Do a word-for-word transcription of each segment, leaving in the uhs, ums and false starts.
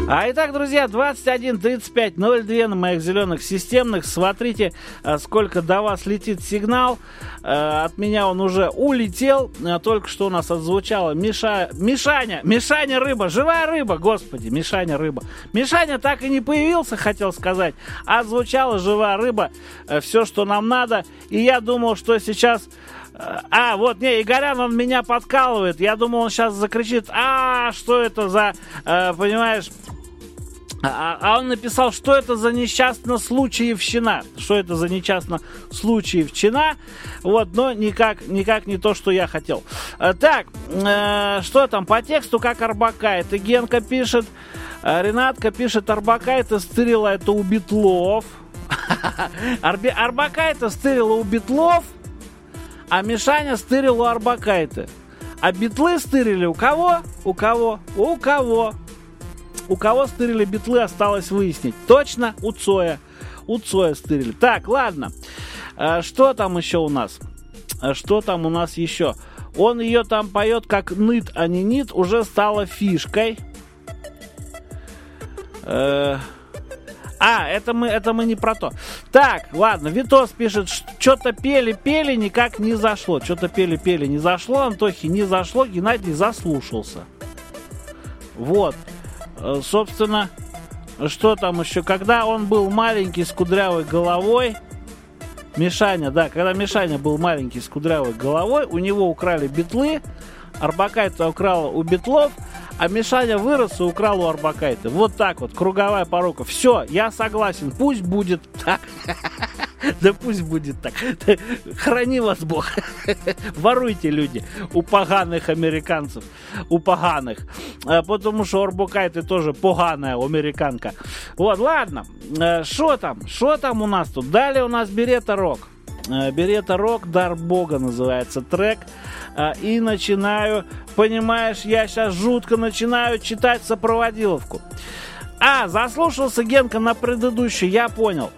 А итак, друзья, двадцать один тридцать пять ноль два на моих зеленых системных. Смотрите, сколько до вас летит сигнал. От меня он уже улетел. Только что у нас отзвучало Миша... Мишаня, Мишаня рыба, живая рыба, господи, Мишаня рыба. Мишаня так и не появился, хотел сказать. Отзвучала живая рыба, все, что нам надо. И я думал, что сейчас... А, вот, не, Игорян, он меня подкалывает. Я думал, он сейчас закричит: а, что это за, э, понимаешь... А, а он написал, что это за несчастно случаевщина. Что это за несчастно случаевщина. Вот, но никак, никак не то, что я хотел. А, так, э, что там по тексту, как Арбакайте. Генка пишет, Ренатка пишет, Арбакайте стырила это у битлов. Арбакайте стырила у битлов, а Мишаня стырил у Арбакайте. А битлы стырили у кого? У кого? У кого? У кого стырили битлы, осталось выяснить. Точно у Цоя. У Цоя стырили. Так, ладно. А, что там еще у нас? А, что там у нас еще? Он ее там поет как ныт, а не нит. Уже стала фишкой. А, а это, мы, это мы не про то. Так, ладно. Витос пишет, что-то пели-пели, никак не зашло. Что-то пели-пели, не зашло. Антохи не зашло. Геннадий заслушался. Вот. Собственно, что там еще? Когда он был маленький с кудрявой головой, Мишаня, да, когда Мишаня был маленький с кудрявой головой, у него украли битлы, Арбакайте украла у битлов, а Мишаня вырос и украл у Арбакайте. Вот так вот, круговая порука. Все, я согласен, пусть будет так. Да пусть будет так. Храни вас Бог. Воруйте, люди, у поганых американцев. У поганых. Потому что Арбакайте тоже поганая американка. Вот, ладно. Что там? Что там у нас тут? Далее у нас Берета Рок. Берета Рок, Дар Бога называется трек. И начинаю, понимаешь, я сейчас жутко начинаю читать сопроводиловку. А, заслушался Генка на предыдущий, я понял.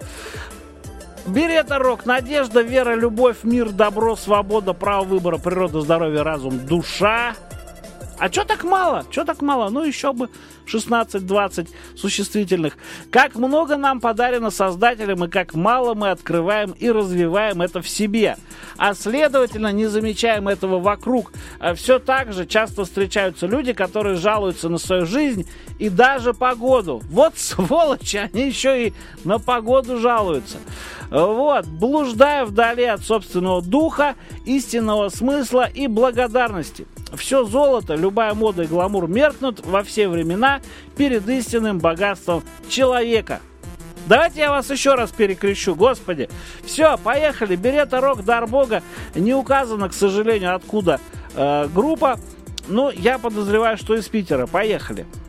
Берета Рок, надежда, вера, любовь, мир, добро, свобода, право выбора, природа, здоровье, разум, душа. А чё так мало? Чё так мало? Ну, еще бы шестнадцать-двадцать существительных. Как много нам подарено Создателем, и как мало мы открываем и развиваем это в себе. А следовательно, не замечаем этого вокруг. Все так же часто встречаются люди, которые жалуются на свою жизнь и даже погоду. Вот сволочи, они еще и на погоду жалуются. Вот, блуждая вдали от собственного духа, истинного смысла и благодарности. Все золото, любая мода и гламур меркнут во все времена перед истинным богатством человека. Давайте я вас еще раз перекрещу, господи. Все, поехали. Берета Рок, Дар Бога. Не указано, к сожалению, откуда э, группа. Ну, я подозреваю, что из Питера. Поехали.